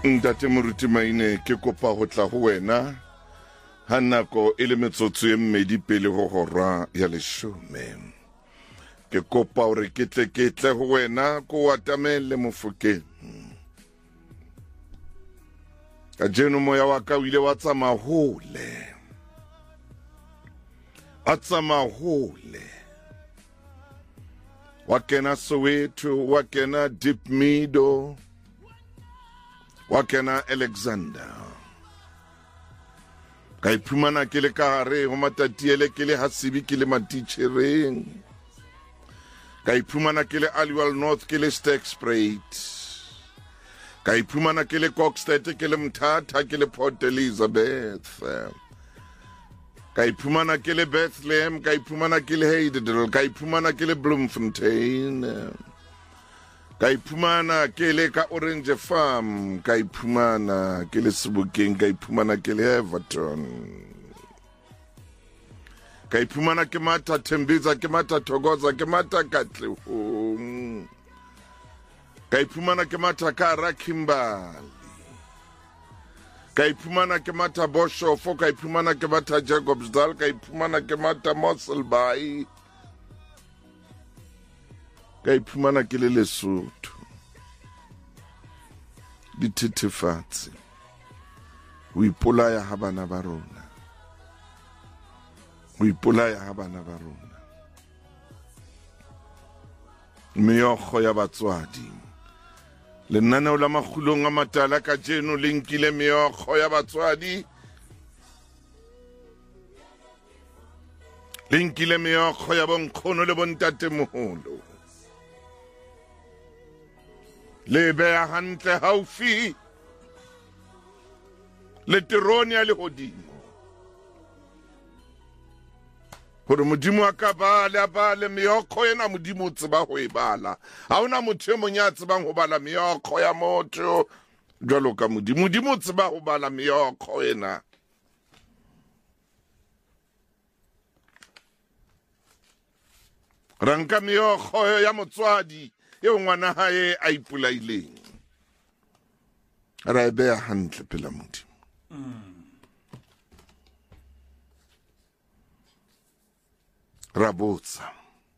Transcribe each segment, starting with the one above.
Ntate moruti maine ke kopa go tla go wena ha nako e le metsotso e mmedi pele go horwa ya leshome. Ke kopa hore ke tle go wena ko atamele Mofokeng. Ka jeno moya wa ka o ile wa tsamaya hole. A tsamaya hole. Wa kena Soweto, wa kena Deep Meadow, wa kena Alexander. Ka iphumana ke le ka hare ho matatiele ke le Hasibi ke le matitjhereng. Ka iphumana ke le Aliwal North ke le Sterkspruit. Ka iphumana ke le Kokstad ke le Mthatha ke le Port Elizabeth. Ka iphumana ke le Bethlehem, ka iphumana ke le Heidedal, ka iphumana ke le Bloemfontein. Ka iphumana ke le ka Orange Farm, ka iphumana ke le Sebokeng, ka iphumana ke le Everton. Ka iphumana ke mata Tembisa, ke mata Thokoza, ke mata Katlehong. Ka iphumana ke mata Kara Kimberley. Ka iphumana ke mata Boshofo, ka iphumana ke mata Jacobsdal, ka iphumana ke mata Mosselbaai. Ka iphumana ke le Lesotho. Dithethefatsi. O ipolaya ha bana ba rona. O ipolaya ha bana ba rona. Meokgo ya batswadi. Lenaneo la makgulong a matala ka jeno le nkile meokgo ya batswadi. Le nkile meokgo ya bonkgono le bontatemoholo. Le beha hantle haufi le terone ya lehodimo. Hore modimo a ka bale a bale meokgo ena modimo o tseba ho e bala. Ha ona motho e mong ya tsebang ho bala meokgo ya motho jwalo ka modimo. Modimo o tseba ho bala meokgo ena. Ranka meokgo ya motswadi eo ngwana hae a ipolaileng. Ra e beha hantle pela modimo. Rabotsa.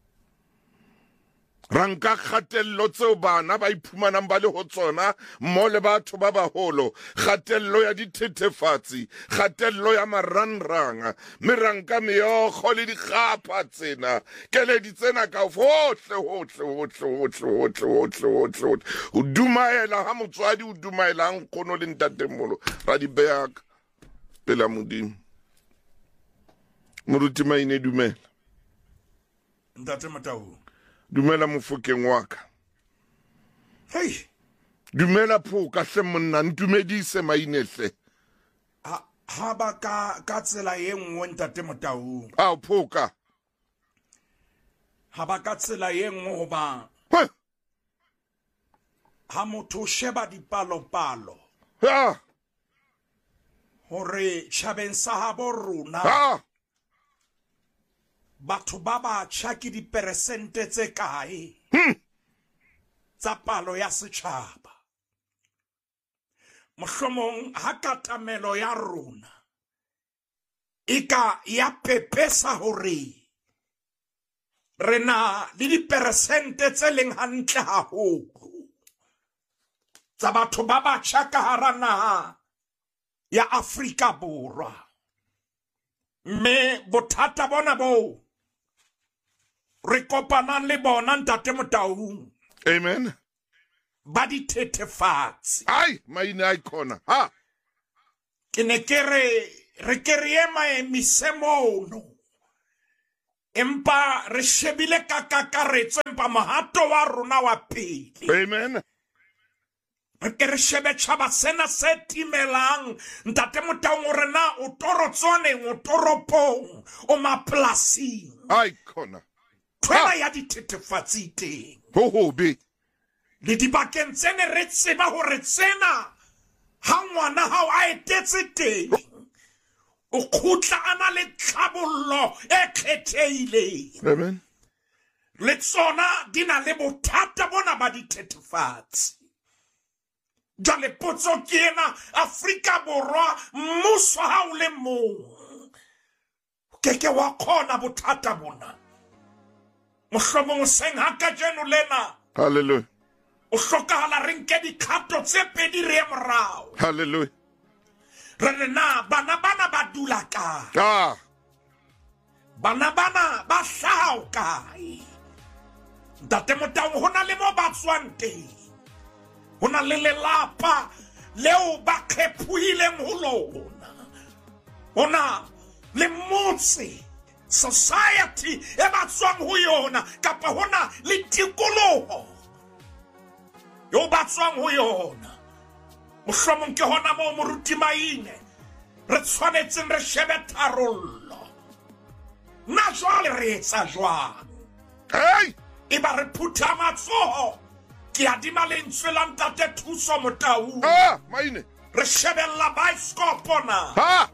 Ranka kgatello tseo bana ba iphumanang ba le ho tsona mmo le batho ba baholo. Kgatello ya dithethefatsi, kgatello ya marangrang, mme ranka meokgo le dikgapa tsena, keledi tsena ka hohle. O dumaela ha motswadi o dumaelang nkgono le ntatemolo. Ra di beha pela modimo. Moruti maine dumela. Ntate Matau. Dumela Mofokeng wa ka. Hey. Dumela Phoka hle monna ntumedise mainehle. Ha ba ka tsela e nngwe Ntate Matau. Ao Phoka. Ha ba ka tsela e nngwe hoba. Ha motho sheba dipalo. Ha. Hore shabeng sa habo rona. Ha. Batho ba batjha ke diperesente tse kae tsa palo ya setjhaba. Mohlomong ha katamelo ya rona ika ya pepesa hore rena le diperesente tse leng hantle haholo tsa batho ba batjha ka hara naha ya Afrika Borwa. Me bothata bona bo re kopanang le bona Ntate Matau. Amen. Ba dithethefatsi. Ai, maine a ikona. Ha. Ke ne ke re ema emisemono. Empa re shebile ka kakaretso empa mohato wa rona wa pele. Amen. Ke re shebe tjhaba sena se timelang Ntate Matau hore na o torotswaneng o toropong o mapolasing. Ai kona. Twela ya dithethefatsi teng. Hobe. Le dibakeng tsene re tseba hore tsena ha ngwana hao a etetse teng o khutla ana le tlhabollo e kgethehileng. Amen. Le tsona di na le bothata bona ba dithethefatsi. jale potso ke ena Afrika Borwa mmuso ha o le mong ke wa khona bothata bona mohlomong seng ha ka jeno lena Hallelujah. o hlokahala re nke dikgato tse pedi re morao Hallelujah. re na bana ba dula kae bana ba hlao kae ntate Motau hona le mo ba tswang teng hona le lelapa leo ba khephuileng ho lona hona le motse society e ba tswang ho yona kapa hona le tikoloho yo ba tswang ho yona mohlomong ke hona mo moruti maine re tshwanetseng re shebe tharollo na jwale re etsa jwang Hey! eba re phutha matsoho ke adima lentswe la ntate Thuso Motau Maine. re shebella baeskopo na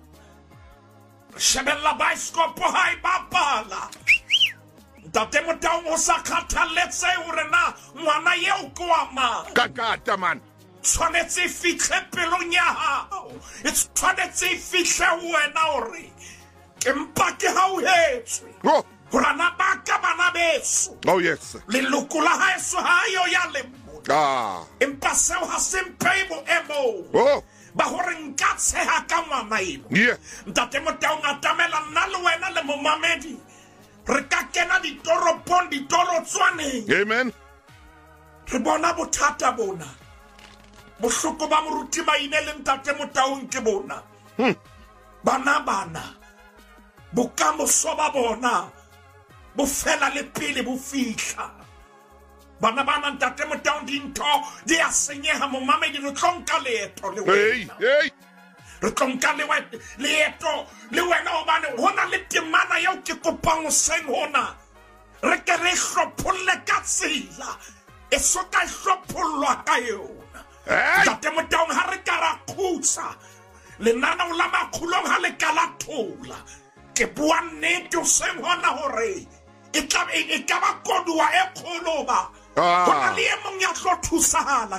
re shebella baeskopo ha e bapala ntate Motau o sa kgathaletse hore na ngwana eo ke wa mang Kakata man. tshwanetse fihle pelong ya hao e tshwanetse fihle wena hore ke mpa ke hauhetswe horana baka bana beso Oh yes. leloko la haeso ha yo ya lemona empa seo ha se mphe boemo ba hore nka tsheha ka ngwana eno ntate Motau ngatamela nna le wena le momamedi re ka kena ditoropong ditorotswaneng Amen. re bona bothata bona bohloko ba moruti maine le ntate Motau ke bona bana bokamoso ba bona bo fela le pele bo fihla bana ntate Motau dintho di a senyeha momamedi re tlonka leeto le wena re tlonka leeto le wena hobane hona le temana yao ke kopang seng hona re ke re hlopholle ka tsela e soka hlophollwa ka yona ntate Motau ha re ka ra khutsa lenana la makgulong ha le ka la thola ke bua nnete o seng hona hore e ka ba kodua e kgolo ba hona le e mong ya tlo thusahala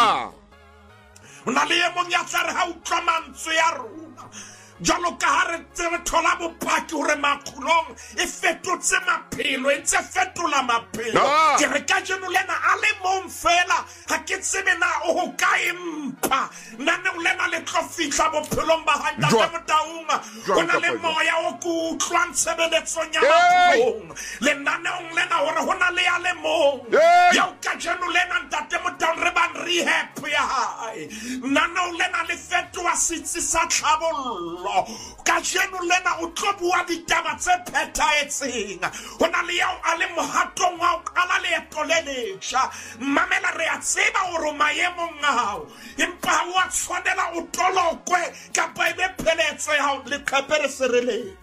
hona le e mong ya tla re ha utlwa mantswe ya rona jalo ka ha re thola bopaki hore makgulong e fetotse maphelo e ntse fetola maphelo ke re ka jeno lena a le mong fela ha ke tsebe na o ho ka empa nane o lena le tlo fihla bophelong ba ha ntate Motaung hona le moya o ku utlwang tshebeletsong ya makgulong lenaneong lena hore hona le ya le mong ya o ka jeno lena ntate Motaung re ban rehab ya hae naneong lena le fetoa setsi sa tlhabollo ka jeno lena o tlo bua ditaba tse phetaetseng hona le yao a le mohatong wa o qala leeto le letjha mamela re a tseba hore maemong ao empa ha wa tshwanela o tolokwe kapa ebe pheletso ya hao leqhepe re sereleng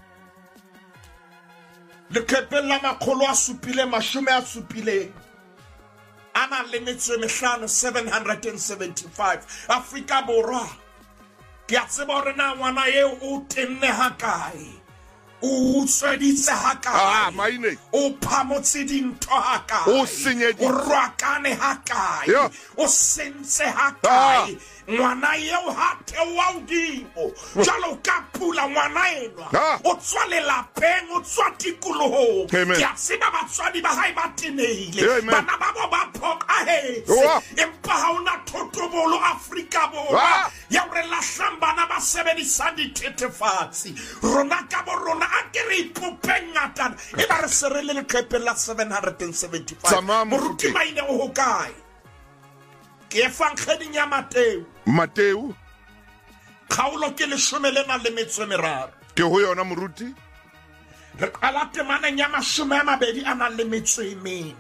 leqhepe la makgolo a supile mashome a supileng ana le metso e mehlano 775 Afrika Borwa ke a tseba hore na ngwana eo o tenne ha kae o sweditse ha kae Maine. o phamotse dintho ha kae O senyeditse. o rwakane ha kae o sentse ha kae ngwana eo ha theoa hodimo jalo ka pula ngwana enwa o tswa lelapeng o tswa tikolohong ke a tseba batswadi ba hae ba tenehile bana ba bo ba phokahetse empa ha ona thotobolo Afrika Borwa ya hore lahlang bana ba sebedisang dithethefatsi rona ka bo rona a ke re ipopeng ngatana e ba re serele leqhepe la 775 moruti maine o hokae ke efang kgeding ya Mateu kgaolo ke 13 ke ho yona moruti re qala temaneng ya 20 a nang le metso e 4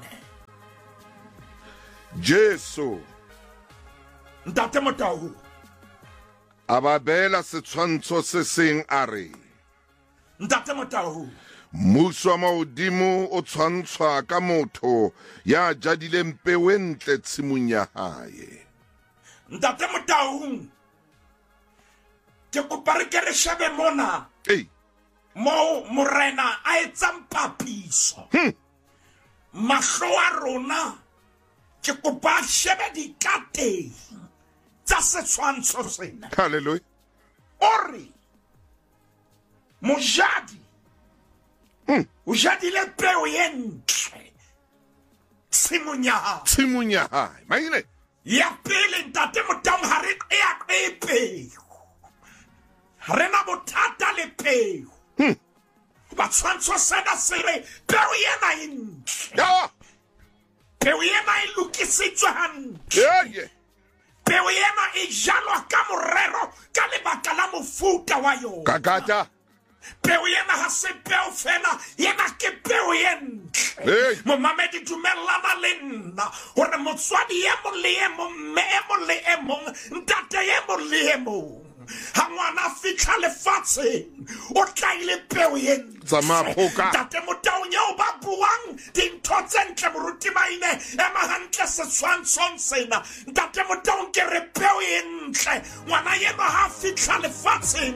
Jesu ntate Motau a ba bela setshwantsho se seng a re ntate Motau mmuso wa mahodimo o tshwantshwa ka motho ya jadileng peo e ntle tshimong ya hae ntate Motau ke kopa re ke re shebe mona mo morena a etsang papiso mahlo a rona ke kopa shebe dikateng tsa setshwantsho sena. Hallelujah. Ori mojadi o jadile peo e ntle tshimong ya hao. Tshimong ya hae. Maile. Ya pele ntate Motaung ha re e peo. Ha re na bothata le peo. Batshwantsho sena se re peo ena e ntle. Ya. Peo ena e lokisitswe hantle. Yeah. Peo ena e jalwa ka morero ka lebaka la mofuta wa yona. Kakata. Peo ena ha se peo fela, ena ke peo e ntle. Hey. Momamedi dumellana le nna hore motswadi e mong le e mong, mme e mong le e mong, ntate e mong le e mong, ha ngwana fitlha lefatsheng o tlaile peo e ntle. Tsamaya kgoka. Ntate Motaung eo ba buang dintho tse ntle moruti maine ema hantle setshwantshong sena. Ntate Motaung ke re peo e ntle, ngwana eno ha fitlha lefatsheng